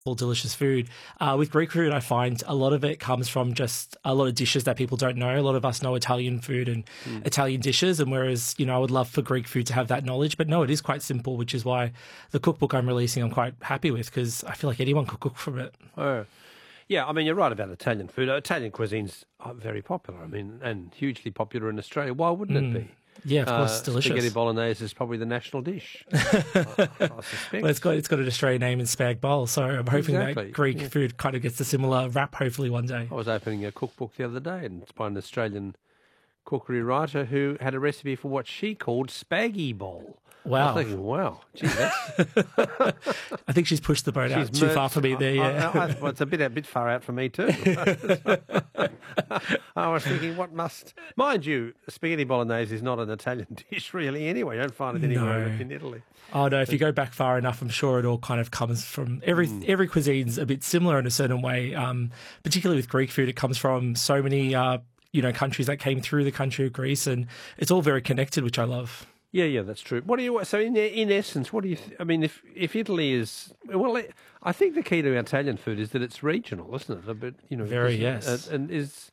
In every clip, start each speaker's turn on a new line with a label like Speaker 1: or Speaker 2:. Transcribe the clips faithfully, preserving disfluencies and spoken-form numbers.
Speaker 1: all delicious food. Uh, with Greek food, I find a lot of it comes from just a lot of dishes that people don't know. A lot of us know Italian food and mm. Italian dishes, and whereas, you know, I would love for Greek food to have that knowledge, but no, it is quite simple, which is why the cookbook I'm releasing I'm quite happy with, because I feel like anyone could cook from it.
Speaker 2: Oh. Yeah, I mean, you're right about Italian food. Italian cuisine's very popular, I mean, and hugely popular in Australia. Why wouldn't
Speaker 1: Mm.
Speaker 2: it be?
Speaker 1: Yeah, of course,
Speaker 2: uh,
Speaker 1: it's delicious.
Speaker 2: Spaghetti bolognese is probably the national dish. I, I suspect.
Speaker 1: Well, it's got it's got an Australian name in Spag Bowl, so I'm hoping
Speaker 2: Exactly.
Speaker 1: that Greek
Speaker 2: yeah.
Speaker 1: food kind of gets a similar rap, hopefully one day.
Speaker 2: I was opening a cookbook the other day, and it's by an Australian cookery writer who had a recipe for what she called spaggy bowl.
Speaker 1: Wow.
Speaker 2: I was thinking, wow, gee, that's...
Speaker 1: I think she's pushed the boat
Speaker 2: she's
Speaker 1: out too
Speaker 2: merged,
Speaker 1: far for me there, yeah.
Speaker 2: I, I, I, well, it's a bit, a bit far out for me too. I was thinking, what must... Mind you, spaghetti bolognese is not an Italian dish really anyway. You don't find it anywhere
Speaker 1: No.
Speaker 2: in Italy.
Speaker 1: Oh, no, if you go back far enough, I'm sure it all kind of comes from... Every
Speaker 2: Mm.
Speaker 1: every cuisine's a bit similar in a certain way, um, particularly with Greek food. It comes from so many, uh, you know, countries that came through the country of Greece, and it's all very connected, which I love.
Speaker 2: Yeah, yeah, that's true. What do you? So, in in essence, what do you? Th- I mean, if if Italy is well, it, I think the key to Italian food is that it's regional, isn't it? A bit, you know,
Speaker 1: Very,
Speaker 2: is-
Speaker 1: yes.
Speaker 2: And, and is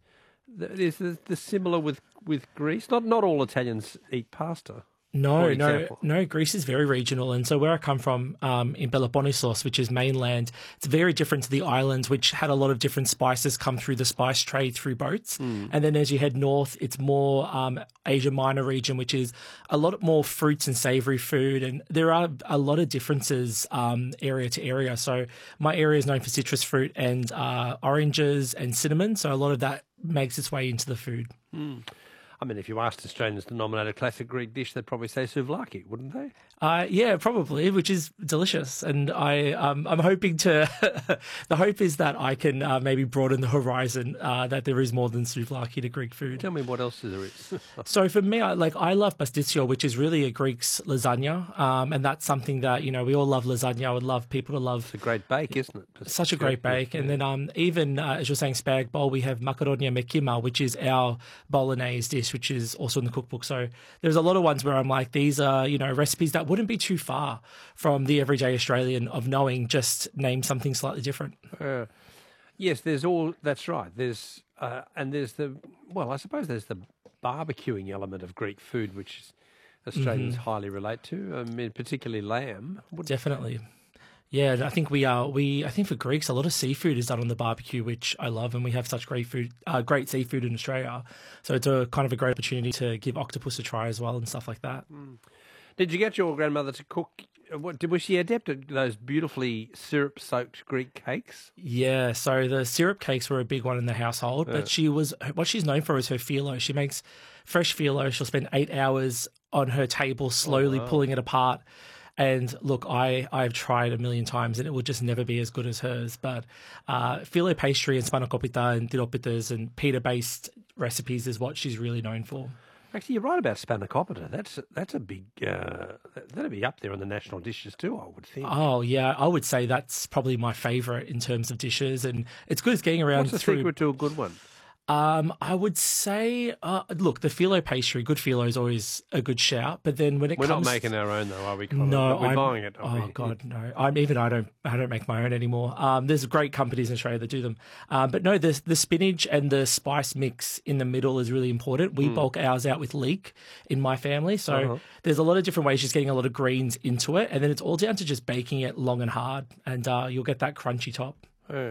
Speaker 2: is the, the similar with with Greece? Not not all Italians eat pasta.
Speaker 1: No,
Speaker 2: for
Speaker 1: no,
Speaker 2: example.
Speaker 1: no. Greece is very regional, and so where I come from, um, in Peloponnesos, which is mainland, it's very different to the islands, which had a lot of different spices come through the spice trade through boats.
Speaker 2: Mm.
Speaker 1: And then as you head north, it's more um, Asia Minor region, which is a lot more fruits and savoury food, and there are a lot of differences um, area to area. So my area is known for citrus fruit and uh, oranges and cinnamon, so a lot of that makes its way into the food.
Speaker 2: Mm. I mean, if you asked Australians to nominate a classic Greek dish, they'd probably say souvlaki, wouldn't they?
Speaker 1: Uh, yeah, probably, which is delicious. And I, um, I'm hoping to, the hope is that I can uh, maybe broaden the horizon, uh, that there is more than souvlaki to Greek food.
Speaker 2: Tell me what else there is.
Speaker 1: So for me, I, like I love pasticcio, which is really a Greek's lasagna. Um, and that's something that, you know, we all love lasagna. I would love people to love.
Speaker 2: It's a great bake, isn't it? Pasticcio.
Speaker 1: Such a great bake. And then um, even, uh, as you're saying, spag bowl, we have macaronia me kima, which is our bolognese dish, which is also in the cookbook. So there's a lot of ones where I'm like, these are, you know, recipes that wouldn't be too far from the everyday Australian of knowing, just name something slightly different.
Speaker 2: Uh, yes, there's all, that's right. There's, uh, and there's the, well, I suppose there's the barbecuing element of Greek food, which Australians
Speaker 1: Mm-hmm.
Speaker 2: highly relate to, I mean, particularly lamb. What-
Speaker 1: Definitely. Yeah, I think we are. We I think for Greeks, a lot of seafood is done on the barbecue, which I love, and we have such great food, uh, great seafood in Australia. So it's a kind of a great opportunity to give octopus a try as well and stuff like that.
Speaker 2: Mm. Did you get your grandmother to cook? What did was she adept at those beautifully syrup-soaked Greek cakes?
Speaker 1: Yeah, so the syrup cakes were a big one in the household,
Speaker 2: Yeah.
Speaker 1: but she was what she's known for is her phyllo. She makes fresh phyllo. She'll spend eight hours on her table slowly
Speaker 2: wow.
Speaker 1: pulling it apart. And look, I, I've tried a million times and it will just never be as good as hers. But uh, phyllo pastry and spanakopita and diropitas and pita-based recipes is what she's really known for.
Speaker 2: Actually, you're right about spanakopita. That's that's a big. Uh, that'd be up there on the national dishes too, I would think.
Speaker 1: Oh, yeah, I would say that's probably my favourite in terms of dishes. And it's good as getting around
Speaker 2: What's the
Speaker 1: through...
Speaker 2: secret to a good one?
Speaker 1: Um, I would say, uh, look, the phyllo pastry, good phyllo is always a good shout. But then when it
Speaker 2: We're
Speaker 1: comes,
Speaker 2: not making our own though, are we? Colin?
Speaker 1: no,
Speaker 2: we're
Speaker 1: I'm,
Speaker 2: buying it.
Speaker 1: Oh
Speaker 2: Are we?
Speaker 1: God, no! I'm even I don't I don't make my own anymore. Um, there's great companies in Australia that do them, um, but no, the the spinach and the spice mix in the middle is really important. We bulk ours out with leek in my family, so
Speaker 2: Uh-huh.
Speaker 1: there's a lot of different ways just getting a lot of greens into it, and then it's all down to just baking it long and hard, and uh, you'll get that crunchy top.
Speaker 2: Yeah.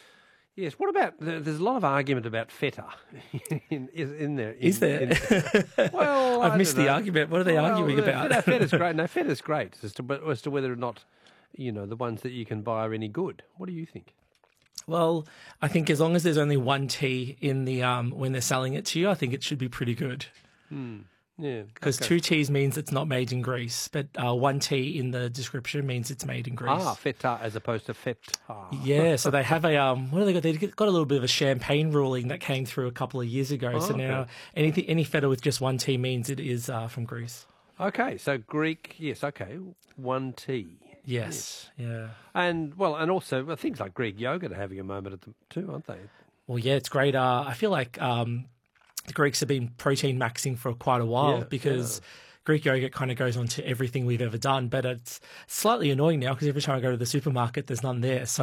Speaker 2: Yes. What about? There's a lot of argument about feta in, in, in there. In,
Speaker 1: Is there?
Speaker 2: in- well,
Speaker 1: I've
Speaker 2: I
Speaker 1: missed
Speaker 2: don't
Speaker 1: the
Speaker 2: know.
Speaker 1: argument. What are they
Speaker 2: Well,
Speaker 1: arguing
Speaker 2: no,
Speaker 1: about?
Speaker 2: No, feta's great. No, feta's great as to as to whether or not, you know, the ones that you can buy are any good. What do you think?
Speaker 1: Well, I think as long as there's only one T in the um when they're selling it to you, I think it should be pretty good.
Speaker 2: Hmm. Yeah.
Speaker 1: Because
Speaker 2: okay.
Speaker 1: two T's means it's not made in Greece, but uh, one T in the description means it's made in Greece.
Speaker 2: Ah, feta as opposed to feta.
Speaker 1: Yeah, so they have a um. What do they got? They got a little bit of a champagne ruling that came through a couple of years ago.
Speaker 2: Oh,
Speaker 1: so now
Speaker 2: okay.
Speaker 1: anything any feta with just one T means it is uh, from Greece.
Speaker 2: Okay, so Greek, yes, okay, one T.
Speaker 1: Yes, yeah.
Speaker 2: And, well, and also well, things like Greek yogurt are having a moment at them too, aren't they?
Speaker 1: Well, yeah, it's great. Uh, I feel like um, the Greeks have been protein maxing for quite a while
Speaker 2: Yeah,
Speaker 1: because
Speaker 2: yeah.
Speaker 1: Greek yogurt kind of goes on to everything we've ever done. But it's slightly annoying now because every time I go to the supermarket, there's none there. So